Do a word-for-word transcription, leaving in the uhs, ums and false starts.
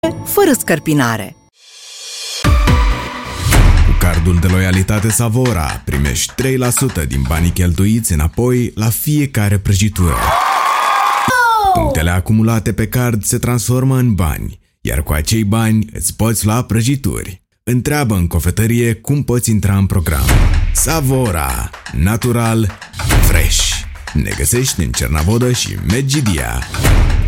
fără scărpinare. Cu cardul de loialitate Savora primești trei la sută din banii cheltuiți înapoi la fiecare prăjitură. Punctele acumulate pe card se transformă în bani, iar cu acei bani îți poți lua prăjituri. Întreabă în cofetărie cum poți intra în program. Savora, natural, fresh. Ne găsești în Cernavodă și Medgidia.